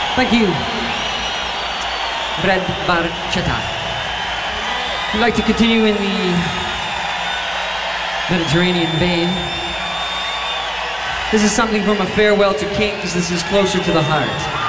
Thank you. Brad Barchata. We'd like to continue in the Mediterranean vein. This is something from A Farewell to Kings. This is Closer to the Heart.